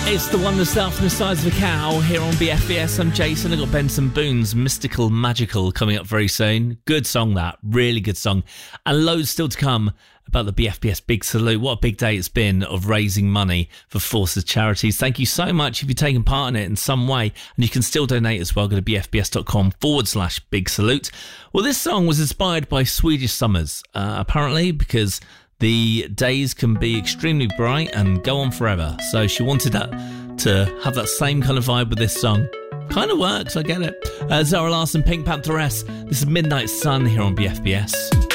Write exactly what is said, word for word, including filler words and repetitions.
It's the one, the south and the size of a cow here on B F B S. I'm Jason. I've got Benson Boone's Mystical Magical coming up very soon. Good song, that. Really good song. And loads still to come about the B F B S Big Salute. What a big day it's been of raising money for Forces Charities. Thank you so much if you've taken part in it in some way. And you can still donate as well. Go to bfbs.com forward slash Big Salute. Well, this song was inspired by Swedish summers, uh, apparently, because the days can be extremely bright and go on forever. So she wanted that to have that same kind of vibe with this song. Kind of works, I get it. Uh, Zara Larsson, Pink Pantheress. This is Midnight Sun here on B F B S.